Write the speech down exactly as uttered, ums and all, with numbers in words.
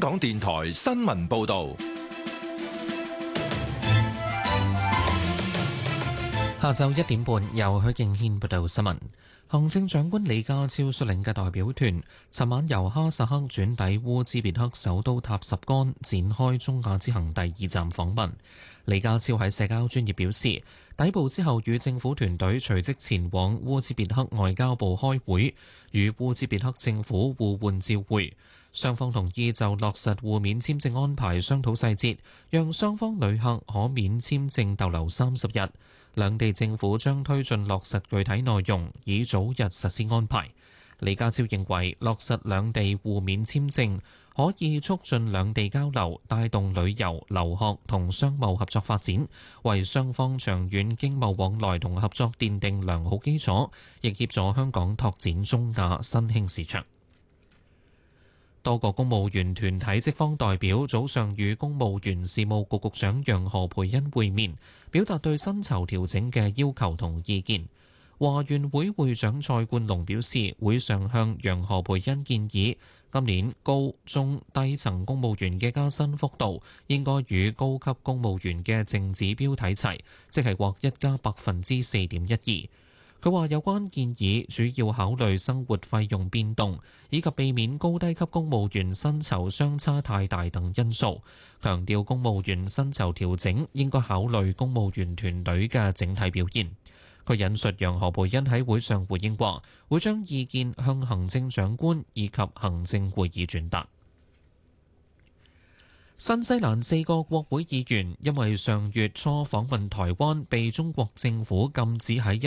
港電台新聞報道。 下晝一點半，由許敬軒報道新聞。行政長官李家超率領嘅代表團，尋晚由哈薩克轉抵烏茲別克首都塔什干，展開中亞之行第二站訪問。李家超喺社交專頁表示，抵埗之後與政府團隊隨即前往烏茲別克外交部開會，與烏茲別克政府互換照會。雙方同意就落實互免簽證安排商討細節，讓雙方旅客可免簽證逗留三十日。兩地政府將推進落實具體內容，以早日實施安排。李家超認為，落實兩地互免簽證可以促進兩地交流，帶動旅遊、留學同商貿合作發展，為雙方長遠經貿往來同合作奠定良好基礎，亦協助香港拓展中亞新興市場。多個公務員團體職方代表早上與公務員事務局局長楊何蓓茵會面，表達對薪酬調整嘅要求同意見。華員會會長蔡冠龍表示，會上向楊何蓓茵建議，今年高中低層公務員嘅加薪幅度應該與高級公務員嘅淨指標睇齊，即係獲一加百分之四點一二。佢話有關建議主要考慮生活費用變動，以及避免高低級公務員薪酬相差太大等因素。強調公務員薪酬調整應該考慮公務員團隊嘅整體表現。佢引述楊何蓓茵喺會上回應話，會將意見向行政長官以及行政會議轉達。新西蘭四個國會議員因為上月初訪問台灣，被中國政府禁止喺